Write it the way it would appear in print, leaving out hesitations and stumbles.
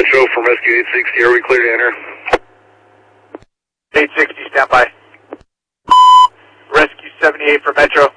Metro from Rescue 860. Are we clear to enter? 860, stand by. Rescue 78 for Metro.